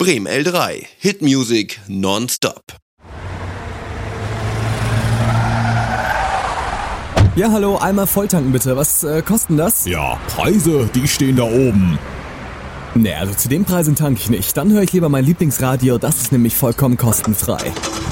Bremen L3. Hitmusic nonstop. Ja, hallo, einmal volltanken bitte. Was kosten das? Ja, Preise, die stehen da oben. Ne, also zu den Preisen tanke ich nicht. Dann höre ich lieber mein Lieblingsradio, das ist nämlich vollkommen kostenfrei.